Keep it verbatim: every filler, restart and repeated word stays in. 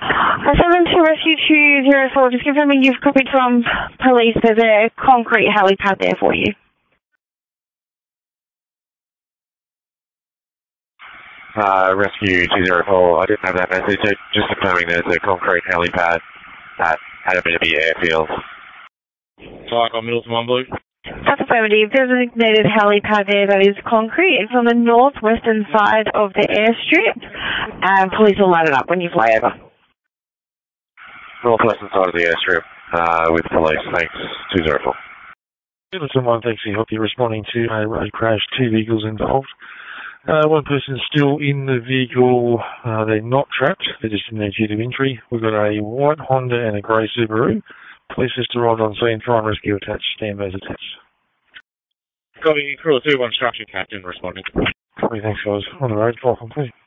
seven two Rescue two zero four, just confirming you've copied from police. There's a concrete helipad there for you. Uh, Rescue two zero four, I didn't have that message. Just confirming there's a concrete helipad at Adamini Airfield. Flight on Middleton one Blue. That's affirmative. There's a designated helipad there that is concrete. It's on the northwestern side of the airstrip. And police will line it up when you fly over. Northwestern side of the airstrip uh, with police. Thanks, two zero four. Middleton one, thanks for your help. You're responding to a road crash, two vehicles involved. Uh, one person still in the vehicle. Uh, they're not trapped. They're just in there due to injury. We've got a white Honda and a grey Subaru. Police just arrived on scene. Fire and rescue attached. Stand by as attached. Copy, Crew two one structure captain responding. Copy, thanks guys. On the road, welcome please.